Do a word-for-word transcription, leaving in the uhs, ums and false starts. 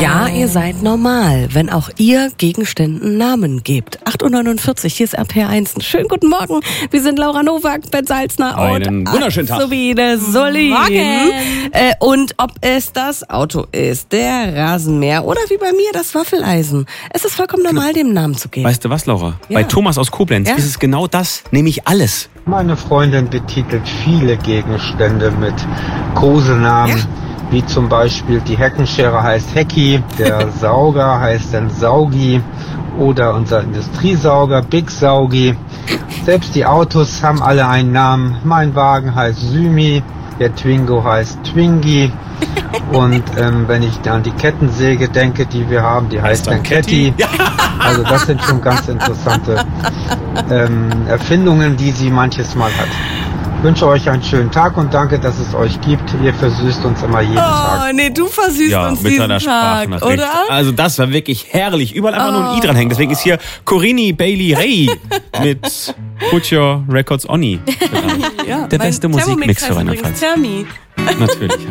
Ja, ihr seid normal, wenn auch ihr Gegenständen Namen gebt. acht Uhr neunundvierzig, hier ist R P R eins. Schönen guten Morgen. Wir sind Laura Nowak, Ben Salzner Einen und wunderschönen Tag. Sabine Solin. Morgen. Äh, und ob es das Auto ist, der Rasenmäher oder wie bei mir das Waffeleisen. Es ist vollkommen normal, dem Namen zu geben. Weißt du was, Laura? Ja. Bei Thomas aus Koblenz Ja. ist es genau das, nämlich alles. Meine Freundin betitelt viele Gegenstände mit Kosenamen, Ja. wie zum Beispiel die Heckenschere heißt Hecki, der Sauger heißt dann Saugi oder unser Industriesauger Big Saugi. Selbst die Autos haben alle einen Namen. Mein Wagen heißt Symi, der Twingo heißt Twingi und ähm, wenn ich an die Kettensäge denke, die wir haben, die heißt dann Ketty. Also das sind schon ganz interessante ähm, Erfindungen, die sie manches Mal hat. Ich wünsche euch einen schönen Tag und danke, dass es euch gibt. Ihr versüßt uns immer jeden Tag. Oh, nee, du versüßt Ja, uns mit diesen seiner Tag, Sprachnachricht. oder? Also das war wirklich herrlich. Überall einfach nur ein I Oh. dranhängen. Deswegen ist hier Corinne Bailey Ray mit Put Your Records On. Ja, Der mein beste Thermomix Musikmix heißt für übrigens Rheinland-Pfalz. Thermi. Natürlich.